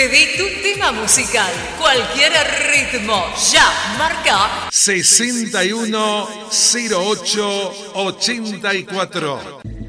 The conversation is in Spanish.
Pedí tu tema musical, cualquier ritmo, ya, marca 610884.